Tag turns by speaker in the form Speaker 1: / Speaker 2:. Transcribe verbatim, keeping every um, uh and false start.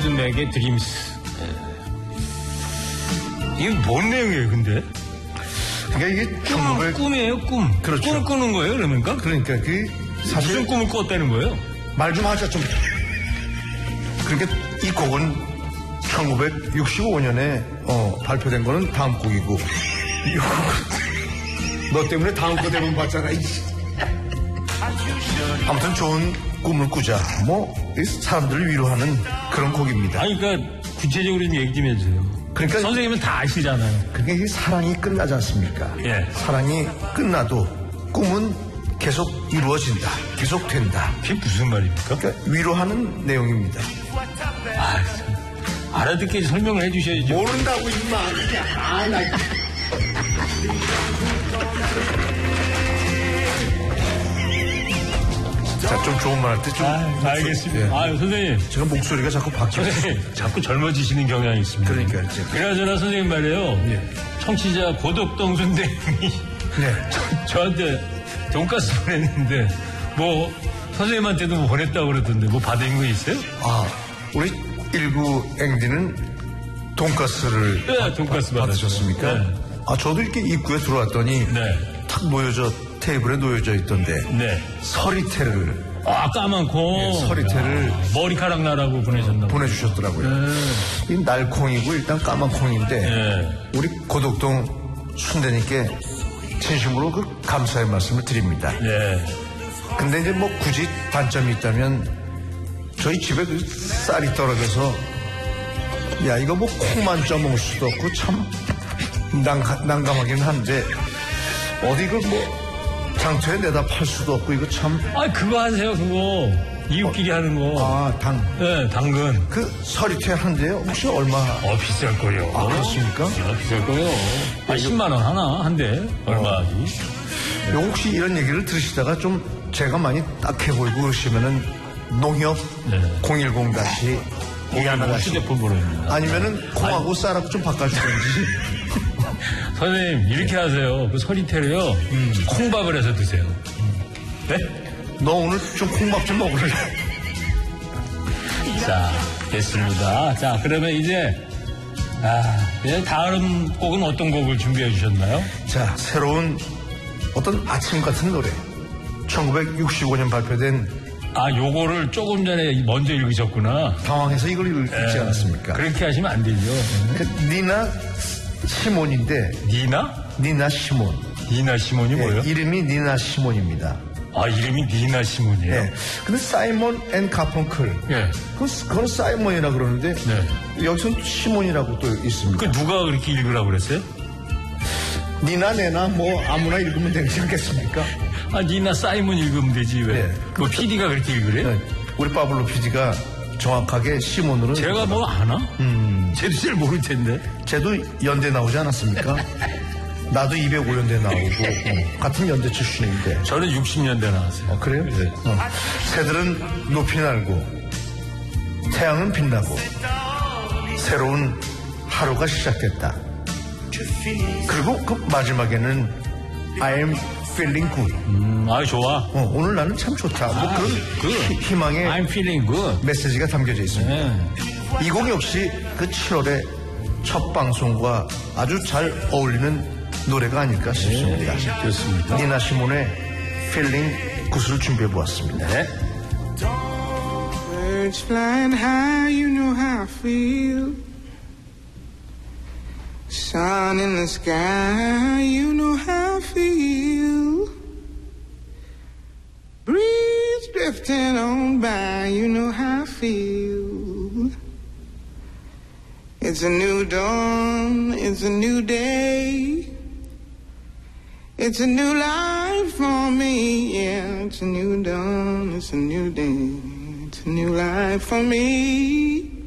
Speaker 1: 골든백의 드림스. 이게 뭔 내용이에요, 근데?
Speaker 2: 그러니까 이게
Speaker 1: 꿈, 꿈이에요, 꿈.
Speaker 2: 그렇죠.
Speaker 1: 꿈을 꾸는 거예요, 그러니까?
Speaker 2: 그러니까 그 사실
Speaker 1: 무슨 꿈을 꿨다는 거예요?
Speaker 2: 말 좀 하자 좀. 그러니까 이 곡은 천구백육십오 년에 어, 발표된 거는 다음 곡이고 이 곡은 너 때문에 다음 거 되면 봤잖아. 아무튼 좋은 꿈을 꾸자. 뭐 사람들을 위로하는 그런 곡입니다.
Speaker 1: 아니 그러니까 구체적으로 좀 얘기 좀 해주세요.
Speaker 2: 그러니까
Speaker 1: 선생님은 다 아시잖아요.
Speaker 2: 그게 이 사랑이 끝나지 않습니까?
Speaker 1: 예.
Speaker 2: 사랑이 끝나도 꿈은 계속 이루어진다. 계속 된다.
Speaker 1: 그게 무슨 말입니까?
Speaker 2: 그러니까 위로하는 내용입니다.
Speaker 1: 아, 참. 알아듣게 설명을 해주셔야죠.
Speaker 2: 모른다고 임마. 아, 나. 자, 좀 좋은 말 할 때 좀.
Speaker 1: 아, 알겠습니다.
Speaker 2: 예.
Speaker 1: 아유, 선생님.
Speaker 2: 제가 목소리가 자꾸 바뀌어요.
Speaker 1: 선생님, 자꾸 젊어지시는 경향이 있습니다.
Speaker 2: 그러니까요. 이제.
Speaker 1: 그나저나 선생님 말이에요.
Speaker 2: 예.
Speaker 1: 청취자 고덕동 선생님이
Speaker 2: 네.
Speaker 1: 저, 저한테 돈가스 보냈는데 뭐 선생님한테도 뭐 보냈다고 그러던데 뭐 받은 거 있어요?
Speaker 2: 아, 우리 일구 앵디는 돈가스를
Speaker 1: 네,
Speaker 2: 받,
Speaker 1: 돈가스
Speaker 2: 받, 받으셨습니까?
Speaker 1: 네.
Speaker 2: 아, 저도 이렇게 입구에 들어왔더니
Speaker 1: 네.
Speaker 2: 탁 놓여져 테이블에 놓여져 있던데
Speaker 1: 네.
Speaker 2: 서리태를
Speaker 1: 아, 까만 콩.
Speaker 2: 네, 서리태를
Speaker 1: 야, 머리카락 나라고 보내셨나 봐요.
Speaker 2: 보내주셨더라고요.
Speaker 1: 네.
Speaker 2: 이 날콩이고 일단 까만 콩인데
Speaker 1: 네.
Speaker 2: 우리 고덕동 순대님께 진심으로 그 감사의 말씀을 드립니다.
Speaker 1: 네.
Speaker 2: 근데 이제 뭐 굳이 단점이 있다면 저희 집에 그 쌀이 떨어져서 야 이거 뭐 콩만 쪄먹을 수도 없고 참 난가, 난감하긴 한데 어디 그 뭐 장터에 내다 팔 수도 없고 이거 참.
Speaker 1: 아, 그거 하세요, 그거. 이웃끼리 어, 하는 거.
Speaker 2: 아, 당.
Speaker 1: 네, 당근.
Speaker 2: 그 서리태 한대요? 혹시 얼마?
Speaker 1: 어, 비쌀 거예요.
Speaker 2: 아, 그렇습니까?
Speaker 1: 아, 비쌀 거예요. 아, 십만 원 하나, 한 대. 얼마지?
Speaker 2: 요 혹시 이런 얘기를 들으시다가 좀 제가 많이 딱해 보이고 그러시면은 농협
Speaker 1: 네.
Speaker 2: 공일공 다시 이하나 다시
Speaker 1: 휴대폰 번호입니다.
Speaker 2: 아니면은 콩하고 아니, 쌀하고 좀 바꿔주든지.
Speaker 1: 선생님, 이렇게 하세요. 그 서리태로요, 음. 콩밥을 해서 드세요. 네?
Speaker 2: 너 오늘 좀 콩밥 좀 먹을래?
Speaker 1: 자, 됐습니다. 자, 그러면 이제, 아, 이제 다음 곡은 어떤 곡을 준비해 주셨나요?
Speaker 2: 자, 새로운 어떤 아침 같은 노래. 천구백육십오 년 발표된.
Speaker 1: 아, 요거를 조금 전에 먼저 읽으셨구나.
Speaker 2: 당황해서 이걸 읽지 에, 않았습니까?
Speaker 1: 그렇게 하시면 안 되죠.
Speaker 2: 그, 니나 시몬인데.
Speaker 1: 니나?
Speaker 2: 니나 시몬.
Speaker 1: 니나 시몬이
Speaker 2: 네,
Speaker 1: 뭐예요?
Speaker 2: 이름이 니나 시몬입니다.
Speaker 1: 아, 이름이 니나 시몬이에요?
Speaker 2: 네. 근데 사이먼 앤 가펑클.
Speaker 1: 네.
Speaker 2: 그건, 그건 사이먼이라 그러는데.
Speaker 1: 네.
Speaker 2: 여기서는 시몬이라고 또 있습니다.
Speaker 1: 그 누가 그렇게 읽으라고 그랬어요?
Speaker 2: 니나 내나 뭐 아무나 읽으면 되지 않겠습니까?
Speaker 1: 아, 니나 사이먼 읽으면 되지, 왜?
Speaker 2: 네.
Speaker 1: 그 피디가 그렇게 읽으래요?
Speaker 2: 네. 우리 파블로 피디가 정확하게 시몬으로.
Speaker 1: 제가 뭐 아나?
Speaker 2: 음.
Speaker 1: 쟤도 잘 모를 텐데.
Speaker 2: 쟤도 연대 나오지 않았습니까? 나도 이백오 년대 나오고 어, 같은 연대 출신인데.
Speaker 1: 저는 육십 년대 나왔어요.
Speaker 2: 어, 그래요?
Speaker 1: 네.
Speaker 2: 어. 새들은 높이 날고 태양은 빛나고 새로운 하루가 시작됐다. 그리고 그 마지막에는 I am feeling good.
Speaker 1: 음, 아, 좋아.
Speaker 2: 어, 오늘 나는 참 좋다. 뭐
Speaker 1: 아,
Speaker 2: 그런
Speaker 1: 그
Speaker 2: 희, 희망의
Speaker 1: I'm feeling good.
Speaker 2: 메시지가 담겨져 있습니다.
Speaker 1: 네.
Speaker 2: 이 곡 역시 그 칠월의 첫 방송과 아주 잘 어울리는 노래가 아닐까 싶습니다.
Speaker 1: 네, 좋습니다.
Speaker 2: 니나 시몬의 Feeling Good을 준비해 보았습니다.
Speaker 1: 네.
Speaker 3: Birds flying high, you know how I feel. Sun in the sky, you know how I feel. Breeze drifting on by, you know how I feel. It's a new dawn, it's a new day. It's a new life for me, yeah. It's a new dawn, it's a new day. It's a new life for me.